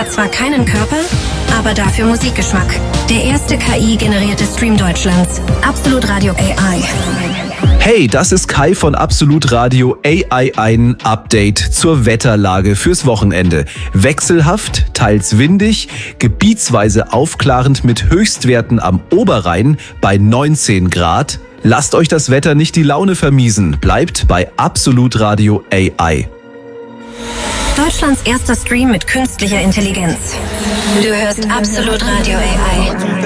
hat zwar keinen Körper, aber dafür Musikgeschmack. Der erste KI-generierte Stream Deutschlands. Absolut Radio AI. Hey, das ist Kai von Absolut Radio AI, ein Update zur Wetterlage fürs Wochenende. Wechselhaft, teils windig, gebietsweise aufklarend mit Höchstwerten am Oberrhein bei 19 Grad. Lasst euch das Wetter nicht die Laune vermiesen. Bleibt bei Absolut Radio AI. Deutschlands erster Stream mit künstlicher Intelligenz. Du hörst Absolut Radio AI.